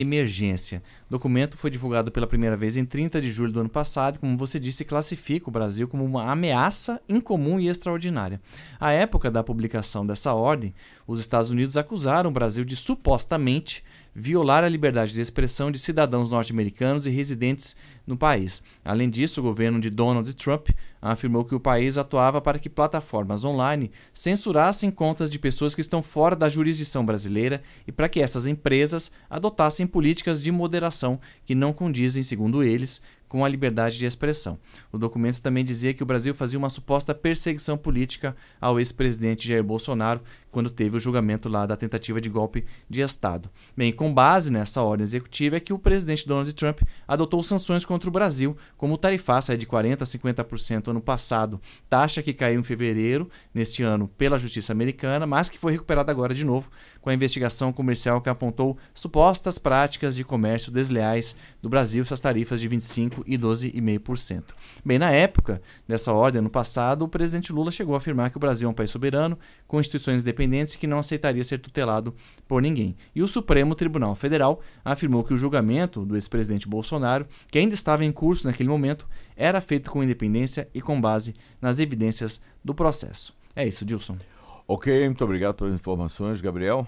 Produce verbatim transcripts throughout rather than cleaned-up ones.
emergência. O documento foi divulgado pela primeira vez em trinta de julho do ano passado e, como você disse, classifica o Brasil como uma ameaça incomum e extraordinária. À época da publicação dessa ordem, os Estados Unidos acusaram o Brasil de supostamente violar a liberdade de expressão de cidadãos norte-americanos e residentes no país. Além disso, o governo de Donald Trump afirmou que o país atuava para que plataformas online censurassem contas de pessoas que estão fora da jurisdição brasileira e para que essas empresas adotassem políticas de moderação que não condizem, segundo eles, com a liberdade de expressão. O documento também dizia que o Brasil fazia uma suposta perseguição política ao ex-presidente Jair Bolsonaro quando teve o julgamento lá da tentativa de golpe de Estado. Bem, com base nessa ordem executiva é que o presidente Donald Trump adotou sanções contra o Brasil, como o tarifaço de quarenta por cento a cinquenta por cento ano passado, taxa que caiu em fevereiro neste ano pela justiça americana, mas que foi recuperada agora de novo com a investigação comercial que apontou supostas práticas de comércio desleais do Brasil, essas tarifas de vinte e cinco por cento e doze vírgula cinco por cento. Bem, na época dessa ordem, ano passado, o presidente Lula chegou a afirmar que o Brasil é um país soberano, com instituições independentes que não aceitaria ser tutelado por ninguém. E o Supremo Tribunal Federal afirmou que o julgamento do ex-presidente Bolsonaro, que ainda estava em curso naquele momento, era feito com independência e com base nas evidências do processo. É isso, Dilson. Ok, muito obrigado pelas informações, Gabriel.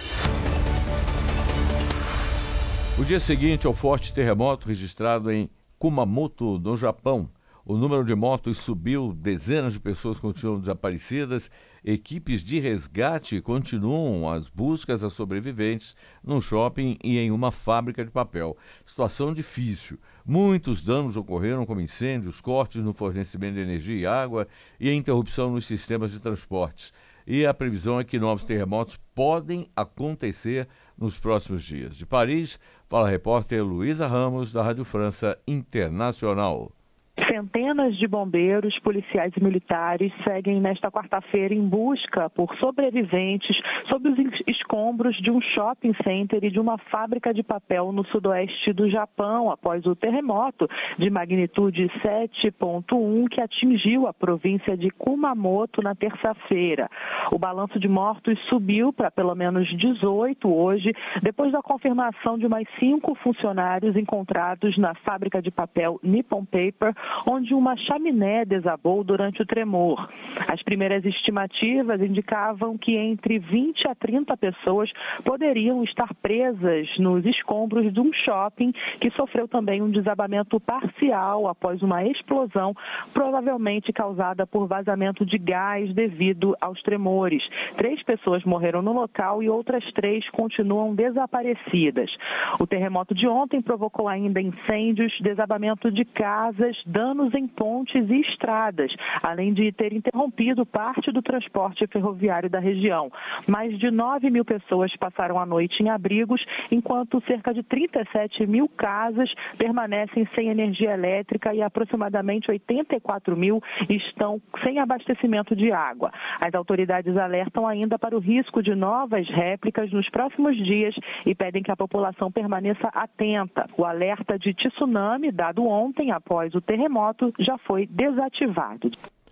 O dia seguinte ao forte terremoto registrado em Kumamoto, no Japão, o número de mortos subiu, dezenas de pessoas continuam desaparecidas, equipes de resgate continuam as buscas a sobreviventes num shopping e em uma fábrica de papel. Situação difícil. Muitos danos ocorreram, como incêndios, cortes no fornecimento de energia e água e a interrupção nos sistemas de transportes. E a previsão é que novos terremotos podem acontecer nos próximos dias. De Paris, fala a repórter Luísa Ramos, da Rádio França Internacional. Centenas de bombeiros, policiais e militares seguem nesta quarta-feira em busca por sobreviventes sob os escombros de um shopping center e de uma fábrica de papel no sudoeste do Japão, após o terremoto de magnitude sete ponto um que atingiu a província de Kumamoto na terça-feira. O balanço de mortos subiu para pelo menos dezoito hoje, depois da confirmação de mais cinco funcionários encontrados na fábrica de papel Nippon Paper, onde uma chaminé desabou durante o tremor. As primeiras estimativas indicavam que entre vinte a trinta pessoas poderiam estar presas nos escombros de um shopping que sofreu também um desabamento parcial após uma explosão, provavelmente causada por vazamento de gás devido aos tremores. Três pessoas morreram no local e outras três continuam desaparecidas. O terremoto de ontem provocou ainda incêndios, desabamento de casas, danos em pontes e estradas, além de ter interrompido parte do transporte ferroviário da região. Mais de nove mil pessoas passaram a noite em abrigos, enquanto cerca de trinta e sete mil casas permanecem sem energia elétrica e aproximadamente oitenta e quatro mil estão sem abastecimento de água. As autoridades alertam ainda para o risco de novas réplicas nos próximos dias e pedem que a população permaneça atenta. O alerta de tsunami, dado ontem após o terremoto, já foi desativado.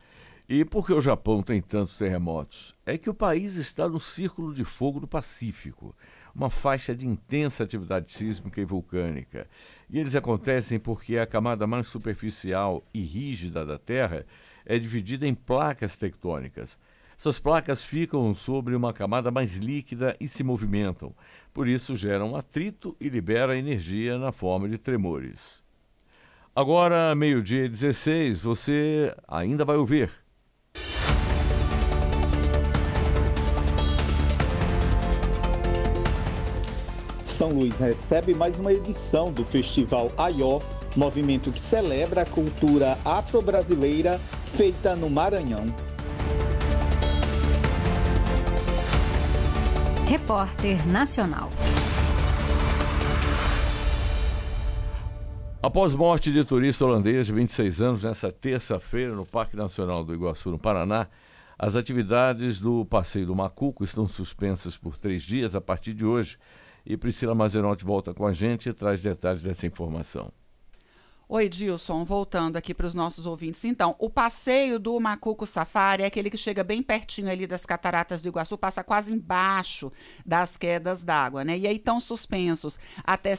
E por que o Japão tem tantos terremotos? É que o país está no Círculo de Fogo do Pacífico, uma faixa de intensa atividade sísmica e vulcânica. E eles acontecem porque a camada mais superficial e rígida da Terra é dividida em placas tectônicas. Essas placas ficam sobre uma camada mais líquida e se movimentam. Por isso geram atrito e liberam energia na forma de tremores. Agora, meio-dia e dezesseis, você ainda vai ouvir. São Luís recebe mais uma edição do Festival Aió, movimento que celebra a cultura afro-brasileira feita no Maranhão. Repórter Nacional. Após morte de turista holandês de vinte e seis anos, nessa terça-feira, no Parque Nacional do Iguaçu, no Paraná, as atividades do Passeio do Macuco estão suspensas por três dias a partir de hoje. E Priscila Mazenotti volta com a gente e traz detalhes dessa informação. Oi, Dilson, voltando aqui para os nossos ouvintes. Então, o passeio do Macuco Safari é aquele que chega bem pertinho ali das Cataratas do Iguaçu, passa quase embaixo das quedas d'água, né? E aí estão suspensos até